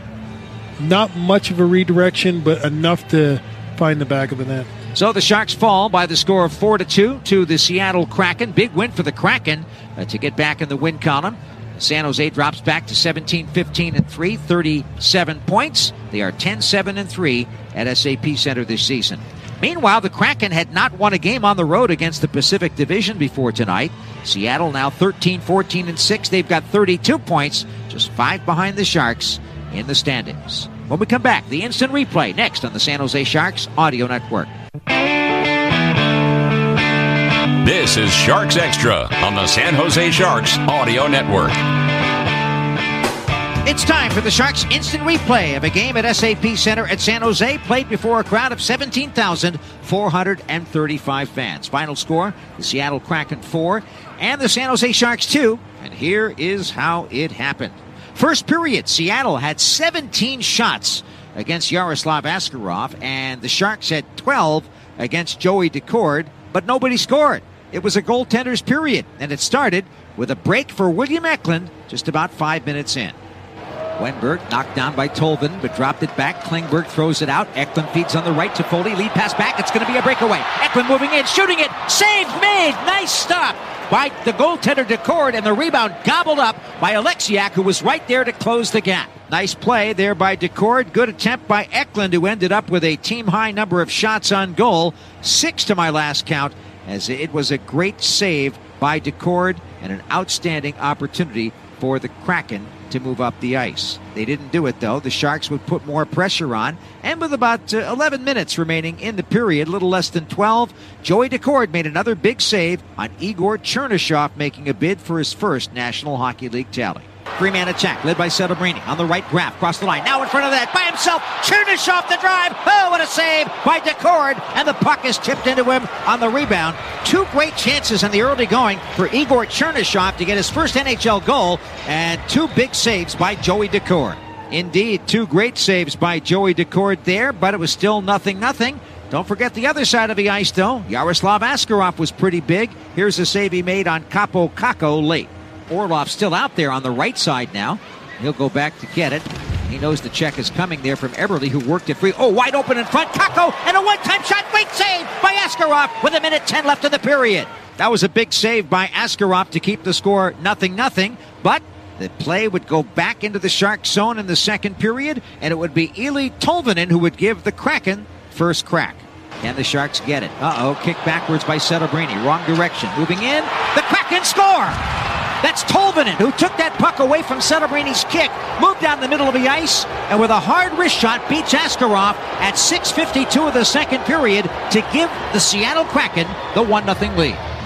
Not much of a redirection, but enough to find the back of the net.
So the Sharks fall by the score of four to two to the Seattle Kraken. Big win for the Kraken uh, to get back in the win column. San Jose drops back to seventeen, fifteen, and three, thirty-seven points. They are ten, seven, and three at S A P Center this season. Meanwhile, the Kraken had not won a game on the road against the Pacific Division before tonight. Seattle now thirteen, fourteen, and six. They've got thirty-two points, just five behind the Sharks in the standings. When we come back, the instant replay next on the San Jose Sharks Audio Network.
This is Sharks Extra on the San Jose Sharks Audio Network.
It's time for the Sharks instant replay of a game at S A P Center at San Jose, played before a crowd of seventeen thousand four hundred thirty-five fans. Final score, the Seattle Kraken four and the San Jose Sharks two. And here is how it happened. First period, Seattle had seventeen shots against Yaroslav Askarov, and the Sharks had twelve against Joey Decord, but nobody scored. It was a goaltender's period, and it started with a break for William Eklund just about five minutes in. Wenberg knocked down by Tolvin, but dropped it back. Klingberg throws it out. Eklund feeds on the right to Foley. Lead pass back. It's going to be a breakaway. Eklund moving in, shooting it. Save made. Nice stop by the goaltender Decord, and the rebound gobbled up by Alexiak, who was right there to close the gap. Nice play there by Decord. Good attempt by Eklund, who ended up with a team-high number of shots on goal. Six to my last count, as it was a great save by Decord and an outstanding opportunity for the Kraken to move up the ice. They didn't do it, though. The Sharks would put more pressure on, and with about uh, eleven minutes remaining in the period, a little less than twelve, Joey Decord made another big save on Igor Chernyshov, making a bid for his first National Hockey League tally. Three-man attack led by Celebrini on the right. Graff across the line. Now in front of that by himself. Chernyshov the drive. Oh, what a save by Decord. And the puck is tipped into him on the rebound. Two great chances in the early going for Igor Chernyshov to get his first N H L goal. And two big saves by Joey Decord. Indeed, two great saves by Joey Decord there, but it was still nothing nothing. Don't forget the other side of the ice, though. Yaroslav Askarov was pretty big. Here's a save he made on Capo Kakko late. Orlov still out there on the right side now. He'll go back to get it. He knows the check is coming there from Eberle, who worked it free. Oh, wide open in front. Kakko, and a one-time shot. Great save by Askarov with a minute ten left in the period. That was a big save by Askarov to keep the score nothing nothing. But the play would go back into the Shark zone in the second period, and it would be Eeli Tolvanen who would give the Kraken first crack. Can the Sharks get it? Uh-oh, kick backwards by Celebrini. Wrong direction. Moving in. The Kraken score! That's Tolvanen, who took that puck away from Celebrini's kick, moved down the middle of the ice, and with a hard wrist shot beats Askarov at six fifty-two of the second period to give the Seattle Kraken the one nothing lead.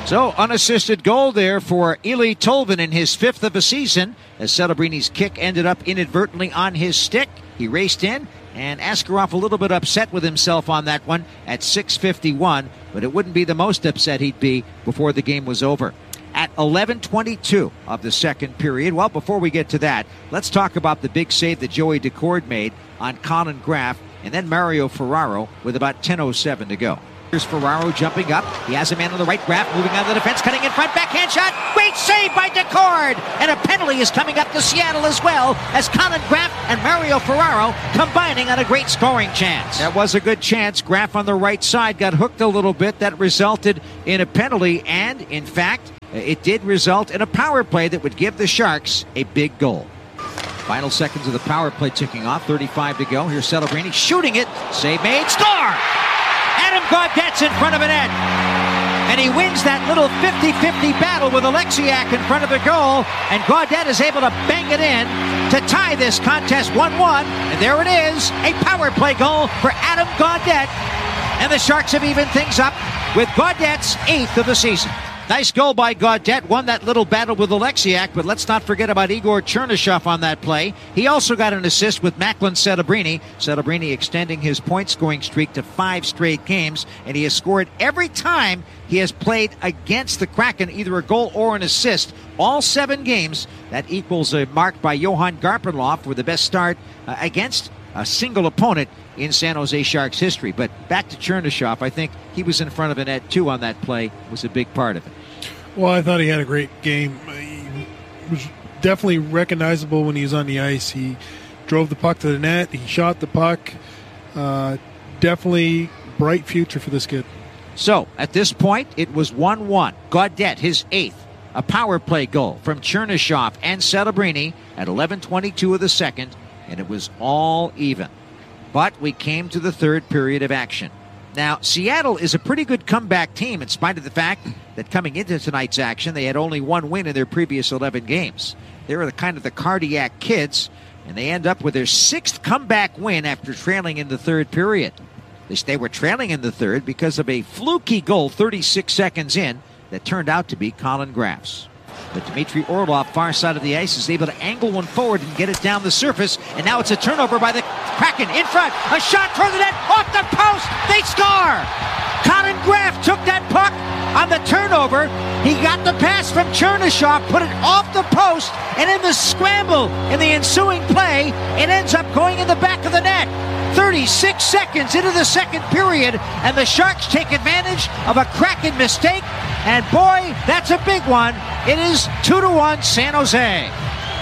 So, unassisted goal there for Eeli Tolvanen, his fifth of the season, as Celebrini's kick ended up inadvertently on his stick. He raced in, and Askarov a little bit upset with himself on that one at six fifty-one, but it wouldn't be the most upset he'd be before the game was over. At eleven twenty-two of the second period, well, before we get to that, let's talk about the big save that Joey Daccord made on Colin Graf, and then Mario Ferraro with about ten oh seven to go. Here's Ferraro jumping up. He has a man on the right. Graf moving out of the defense, cutting in front, backhand shot. Great save by Daccord. And a penalty is coming up to Seattle as well, as Colin Graf and Mario Ferraro combining on a great scoring chance. That was a good chance. Graf on the right side got hooked a little bit. That resulted in a penalty, and in fact, it did result in a power play that would give the Sharks a big goal. Final seconds of the power play ticking off. thirty-five to go. Here's Celebrini shooting it. Save made. Score! Adam Gaudette's in front of a net. And he wins that little fifty-fifty battle with Alexiak in front of the goal. And Gaudette is able to bang it in to tie this contest one one. And there it is, a power play goal for Adam Gaudette. And the Sharks have evened things up with Gaudette's eighth of the season. Nice goal by Gaudette. Won that little battle with Alexiak, but let's not forget about Igor Chernyshov on that play. He also got an assist with Macklin Celebrini. Celebrini extending his point-scoring streak to five straight games, and he has scored every time he has played against the Kraken, either a goal or an assist. All seven games. That equals a mark by Johan Garpenlov for the best start uh, against a single opponent in San Jose Sharks history. But back to Chernyshov, I think he was in front of a net too on that play, was a big part of it.
Well, I thought he had a great game. He was definitely recognizable when he was on the ice. He drove the puck to the net. He shot the puck. Uh, definitely bright future for this kid.
So, at this point, it was one one. Gaudette, his eighth. A power play goal from Chernyshov and Celebrini at eleven twenty-two of the second, and it was all even. But we came to the third period of action. Now, Seattle is a pretty good comeback team in spite of the fact that coming into tonight's action, they had only one win in their previous eleven games. They were the kind of the cardiac kids, and they end up with their sixth comeback win after trailing in the third period. They were trailing in the third because of a fluky goal thirty-six seconds in that turned out to be Colin Graf's. But Dmitry Orlov, far side of the ice, is able to angle one forward and get it down the surface. And now it's a turnover by the Kraken. In front, a shot toward the net, off the post, they score! Colin Graf took that puck on the turnover. He got the pass from Chernyshov, put it off the post, and in the scramble, in the ensuing play, it ends up going in the back of the net. thirty-six seconds into the second period, and the Sharks take advantage of a Kraken mistake. And boy, that's a big one. It is two to one San Jose.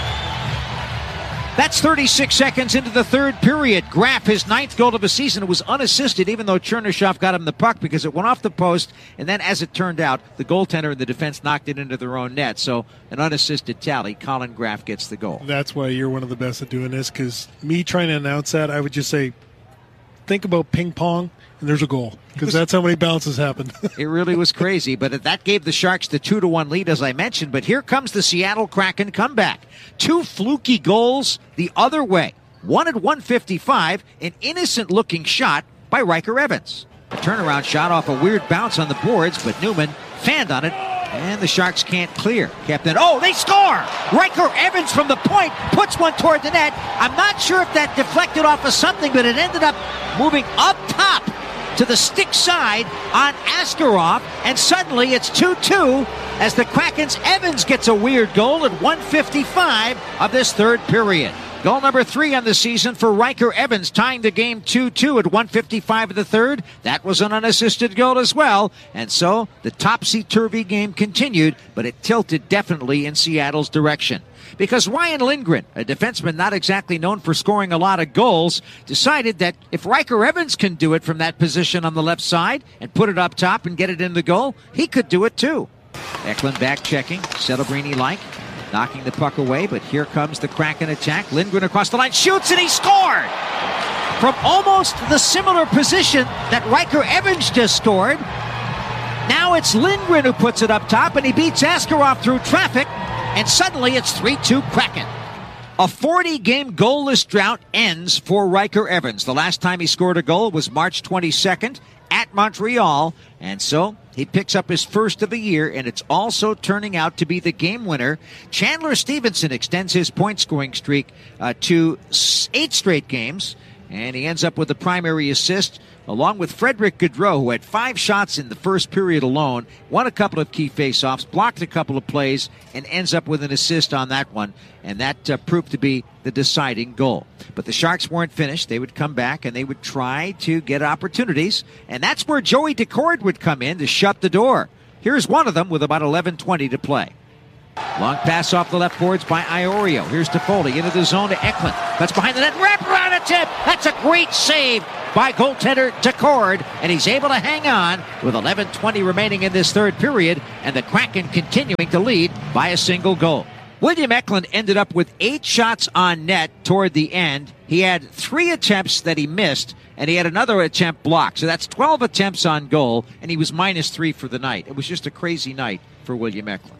That's thirty-six seconds into the third period. Graf, his ninth goal of the season, was unassisted, even though Chernyshov got him the puck because it went off the post. And then, as it turned out, the goaltender and the defense knocked it into their own net. So, an unassisted tally. Colin Graf gets the goal.
That's why you're one of the best at doing this, because me trying to announce that, I would just say, think about ping pong, and there's a goal, because that's how many bounces happened.
It really was crazy, but that gave the Sharks the two to one lead, as I mentioned. But here comes the Seattle Kraken comeback. Two fluky goals the other way. One at one fifty-five, an innocent-looking shot by Riker Evans. A turnaround shot off a weird bounce on the boards, but Newman fanned on it, and the Sharks can't clear. Captain, oh, they score! Riker Evans from the point puts one toward the net. I'm not sure if that deflected off of something, but it ended up moving up top to the stick side on Askarov, and suddenly it's two two as the Kraken's Evans gets a weird goal at one fifty-five of this third period. Goal number three on the season for Riker Evans, tying the game two two at one fifty-five of the third. That was an unassisted goal as well. And so the topsy-turvy game continued, but it tilted definitely in Seattle's direction. Because Ryan Lindgren, a defenseman not exactly known for scoring a lot of goals, decided that if Riker Evans can do it from that position on the left side and put it up top and get it in the goal, he could do it too. Eklund back checking, Celebrini-like, knocking the puck away, but here comes the Kraken attack. Lindgren across the line, shoots, and he scored! From almost the similar position that Riker Evans just scored, now it's Lindgren who puts it up top, and he beats Askarov through traffic, and suddenly it's three two Kraken. A forty-game goalless drought ends for Riker Evans. The last time he scored a goal was March twenty-second at Montreal. And so he picks up his first of the year, and it's also turning out to be the game winner. Chandler Stevenson extends his point-scoring streak uh, to eight straight games, and he ends up with the primary assist, along with Frederick Gaudreau, who had five shots in the first period alone, won a couple of key faceoffs, blocked a couple of plays, and ends up with an assist on that one. And that uh, proved to be the deciding goal. But the Sharks weren't finished. They would come back and they would try to get opportunities. And that's where Joey Daccord would come in to shut the door. Here's one of them with about eleven twenty to play. Long pass off the left boards by Iorio. Here's Toffoli into the zone to Eklund. That's behind the net. Wrap around a tip. That's a great save by goaltender Daccord, and he's able to hang on with eleven twenty remaining in this third period, and the Kraken continuing to lead by a single goal. William Eklund ended up with eight shots on net toward the end. He had three attempts that he missed, and he had another attempt blocked. So that's twelve attempts on goal, and he was minus three for the night. It was just a crazy night for William Eklund.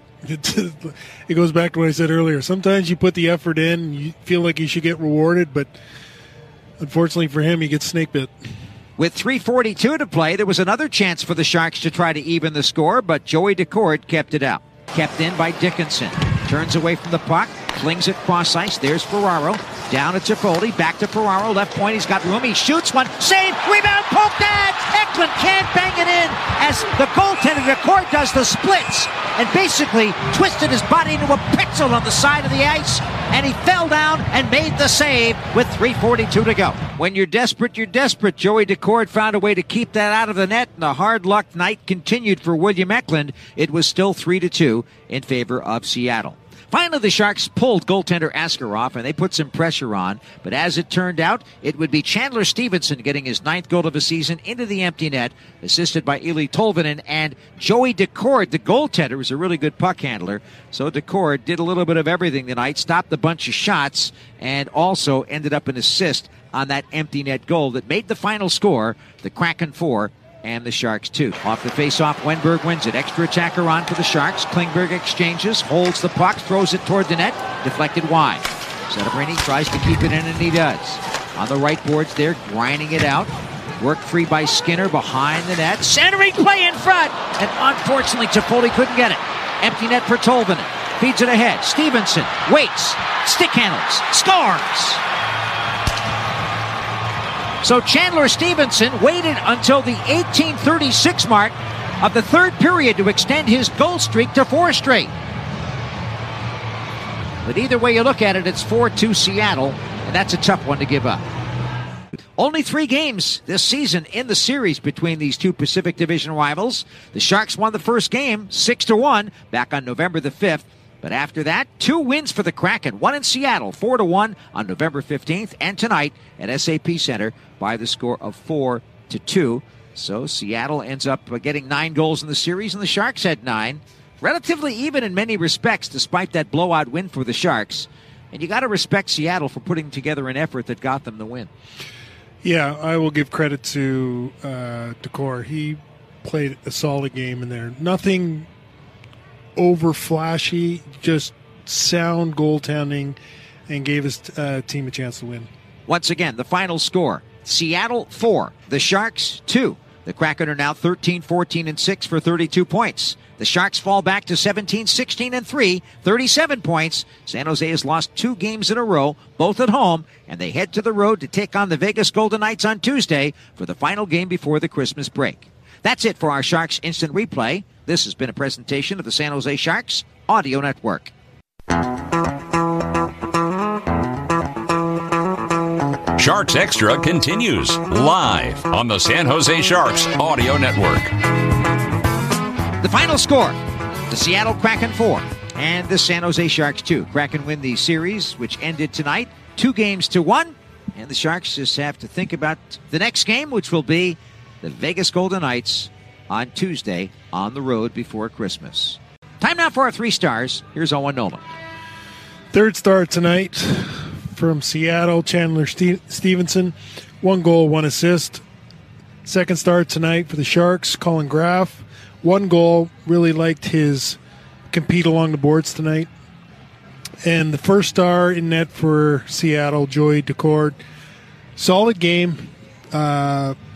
It goes back to what I said earlier. Sometimes you put the effort in and you feel like you should get rewarded, but unfortunately for him, he gets snake bit.
With three forty-two to play, there was another chance for the Sharks to try to even the score, but Joey Daccord kept it out. Kept in by Dickinson. Turns away from the puck, flings it cross ice. There's Ferraro. Down to Toffoli, back to Ferraro. Left point, he's got room. He shoots one. Save, rebound, poke net. Eklund can't bang it in as the goaltender Daccord does the splits and basically twisted his body into a pretzel on the side of the ice, and he fell down and made the save with three forty-two to go. When you're desperate, you're desperate. Joey Daccord found a way to keep that out of the net, and the hard-luck night continued for William Eklund. It was still three to two in favor of Seattle. Finally, the Sharks pulled goaltender Askarov, and they put some pressure on. But as it turned out, it would be Chandler Stevenson getting his ninth goal of the season into the empty net, assisted by Eeli Tolvanen. And Joey Daccord, the goaltender, was a really good puck handler. So Daccord did a little bit of everything tonight, stopped a bunch of shots, and also ended up an assist on that empty net goal that made the final score, the Kraken four and the Sharks two. Off the face-off, Wenberg wins it. Extra attacker on for the Sharks. Klingberg exchanges, holds the puck, throws it toward the net, deflected wide. Setterbrini tries to keep it in, and he does. On the right boards there, grinding it out. Worked free by Skinner behind the net. Centering play in front, and unfortunately Toffoli couldn't get it. Empty net for Tolvanen. Feeds it ahead. Stevenson waits, stick handles, scores! So Chandler Stevenson waited until the eighteen thirty-six mark of the third period to extend his goal streak to four straight. But either way you look at it, it's four two Seattle, and that's a tough one to give up. Only three games this season in the series between these two Pacific Division rivals. The Sharks won the first game six to one back on November the fifth. But after that, two wins for the Kraken. One in Seattle, four to one on November fifteenth, and tonight at S A P Center by the score of four to two. So Seattle ends up getting nine goals in the series, and the Sharks had nine. Relatively even in many respects, despite that blowout win for the Sharks. And you got to respect Seattle for putting together an effort that got them the win.
Yeah, I will give credit to uh, Daccord. He played a solid game in there. Nothing over flashy, just sound goaltending, and gave his uh, team a chance to win.
Once again, the final score, Seattle four, the Sharks two. The Kraken are now thirteen, fourteen, and six for thirty-two points. The Sharks fall back to seventeen, sixteen, and three, thirty-seven points. San Jose has lost two games in a row, both at home, and they head to the road to take on the Vegas Golden Knights on Tuesday for the final game before the Christmas break. That's it for our Sharks Instant Replay. This has been a presentation of the San Jose Sharks Audio Network.
Sharks Extra continues live on the San Jose Sharks Audio Network.
The final score, the Seattle Kraken four and the San Jose Sharks two. Kraken win the series, which ended tonight, two games to one. And the Sharks just have to think about the next game, which will be the Vegas Golden Knights on Tuesday on the road before Christmas. Time now for our three stars. Here's Owen Nolan.
Third star tonight from Seattle, Chandler Ste- Stevenson. One goal, one assist. Second star tonight for the Sharks, Colin Graff. One goal, really liked his compete along the boards tonight. And the first star in net for Seattle, Joey Daccord. Solid game. Uh,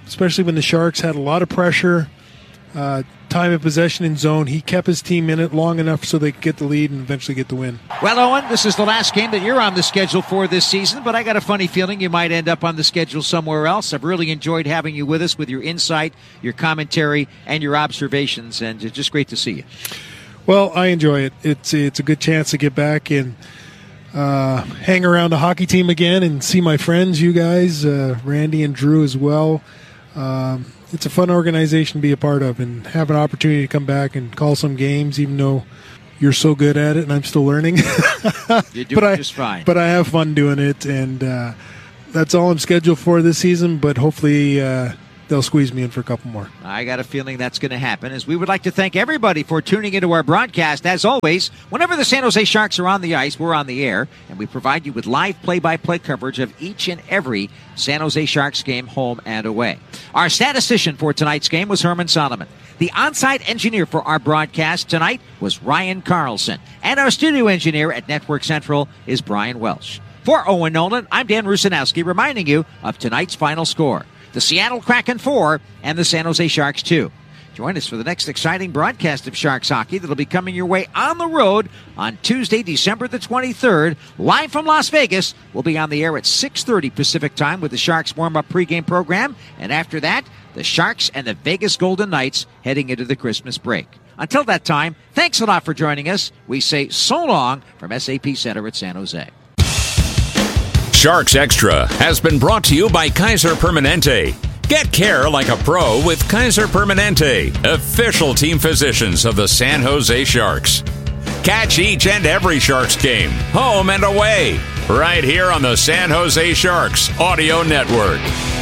especially when the Sharks had a lot of pressure, uh, time of possession in zone. He kept his team in it long enough so they could get the lead and eventually get the win.
Well, Owen, this is the last game that you're on the schedule for this season, but I got a funny feeling you might end up on the schedule somewhere else. I've really enjoyed having you with us with your insight, your commentary, and your observations, and it's just great to see you.
Well, I enjoy it. It's it's a good chance to get back and uh, hang around the hockey team again and see my friends, you guys, uh, Randy and Drew as well. Um, it's a fun organization to be a part of and have an opportunity to come back and call some games, even though you're so good at it and I'm still learning.
You're doing
but I,
just fine.
But I have fun doing it, and uh, that's all I'm scheduled for this season, but hopefully uh, they'll squeeze me in for a couple more.
I got a feeling that's going to happen, as we would like to thank everybody for tuning into our broadcast. As always, whenever the San Jose Sharks are on the ice, we're on the air, and we provide you with live play-by-play coverage of each and every San Jose Sharks game, home and away. Our statistician for tonight's game was Herman Solomon. The on-site engineer for our broadcast tonight was Ryan Carlson, and our studio engineer at Network Central is Brian Welsh. For Owen Nolan, I'm Dan Rusanowski, reminding you of tonight's final score. The Seattle Kraken four and the San Jose Sharks two. Join us for the next exciting broadcast of Sharks hockey that'll be coming your way on the road on Tuesday, December the twenty-third. Live from Las Vegas, we'll be on the air at six thirty Pacific time with the Sharks warm-up pregame program. And after that, the Sharks and the Vegas Golden Knights heading into the Christmas break. Until that time, thanks a lot for joining us. We say so long from S A P Center at San Jose.
Sharks Extra has been brought to you by Kaiser Permanente. Get care like a pro with Kaiser Permanente, official team physicians of the San Jose Sharks. Catch each and every Sharks game, home and away, right here on the San Jose Sharks Audio Network.